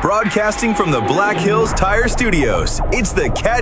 Broadcasting from the Black Hills Tire Studios, it's the Cat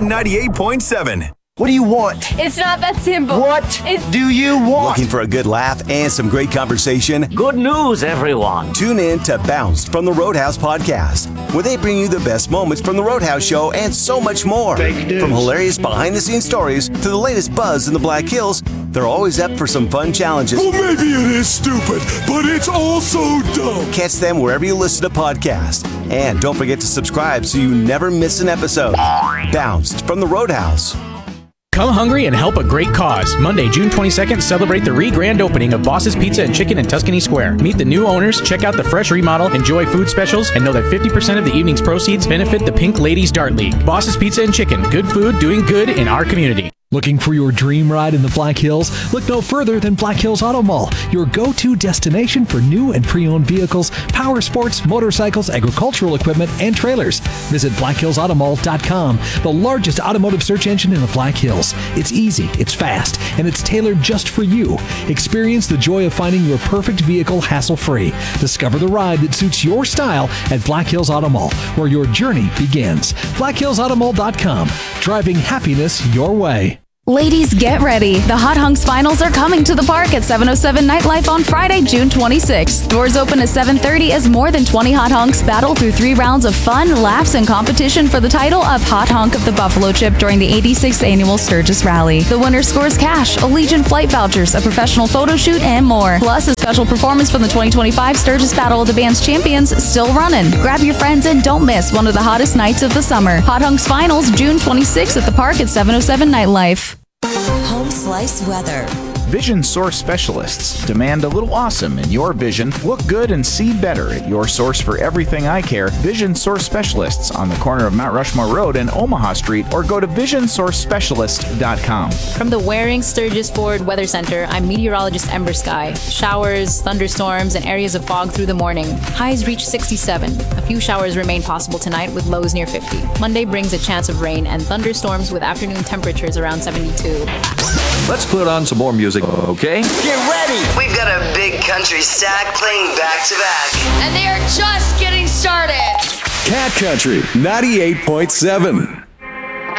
98.7. What do you want? It's not that simple. What do you want? Looking for a good laugh and some great conversation? Good news, everyone. Tune in to Bounced from the Roadhouse podcast, where they bring you the best moments from the Roadhouse show and so much more. From hilarious behind-the-scenes stories to the latest buzz in the Black Hills, they're always up for some fun challenges. Well, maybe it is stupid, but it's also dumb. Catch them wherever you listen to podcasts. And don't forget to subscribe so you never miss an episode. Bounced from the Roadhouse. Come hungry and help a great cause. Monday, June 22nd, celebrate the grand opening of Boss's Pizza and Chicken in Tuscany Square. Meet the new owners, check out the fresh remodel, enjoy food specials, and know that 50% of the evening's proceeds benefit the Pink Ladies Dart League. Boss's Pizza and Chicken. Good food doing good in our community. Looking for your dream ride in the Black Hills? Look no further than Black Hills Auto Mall, your go-to destination for new and pre-owned vehicles, power sports, motorcycles, agricultural equipment, and trailers. Visit blackhillsautomall.com, the largest automotive search engine in the Black Hills. It's easy, it's fast, and it's tailored just for you. Experience the joy of finding your perfect vehicle hassle-free. Discover the ride that suits your style at Black Hills Auto Mall, where your journey begins. blackhillsautomall.com, driving happiness your way. Ladies, get ready. The Hot Hunks Finals are coming to the park at 707 Nightlife on Friday, June 26th. Doors open at 7:30 as more than 20 Hot Hunks battle through 3 rounds of fun, laughs, and competition for the title of Hot Hunk of the Buffalo Chip during the 86th Annual Sturgis Rally. The winner scores cash, Allegiant flight vouchers, a professional photo shoot, and more. Plus, a special performance from the 2025 Sturgis Battle of the Bands Champions still running. Grab your friends and don't miss one of the hottest nights of the summer. Hot Hunks Finals, June 26th at the park at 707 Nightlife. Home Slice weather. Vision Source Specialists demand a little awesome in your vision. Look good and see better at your source for everything eye care. Vision Source Specialists on the corner of Mount Rushmore Road and Omaha Street, or go to visionsourcespecialist.com. From the Waring Sturgis Ford Weather Center, I'm meteorologist Ember Sky. Showers, thunderstorms, and areas of fog through the morning. Highs reach 67. A few showers remain possible tonight with lows near 50. Monday brings a chance of rain and thunderstorms with afternoon temperatures around 72. Let's put on some more music, okay? Get ready! We've got a big country stack playing back to back. And they are just getting started. Cat Country 98.7.